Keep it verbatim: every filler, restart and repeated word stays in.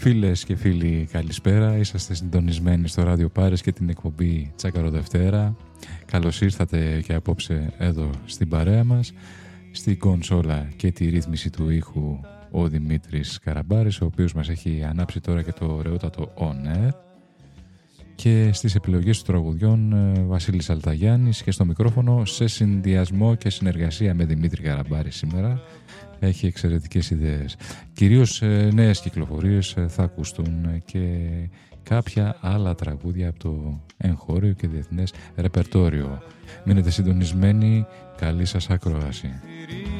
Φίλες και φίλοι, καλησπέρα. Είσαστε συντονισμένοι στο Ράδιο Πάρες και την εκπομπή Τσάκαρο Δευτέρα. Καλώς ήρθατε και απόψε εδώ στην παρέα μας. Στην κονσόλα και τη ρύθμιση του ήχου ο Δημήτρης Καραμπάρης, ο οποίος μας έχει ανάψει τώρα και το ωραιότατο On Air. Και στις επιλογές των τραγουδιών Βασίλης Αλταγιάννης, και στο μικρόφωνο σε συνδυασμό και συνεργασία με Δημήτρη Καραμπάρη σήμερα. Έχει εξαιρετικές ιδέες. Κυρίως νέες κυκλοφορίες θα ακουστούν και κάποια άλλα τραγούδια από το εγχώριο και διεθνές ρεπερτόριο. Μείνετε συντονισμένοι. Καλή σας ακρόαση.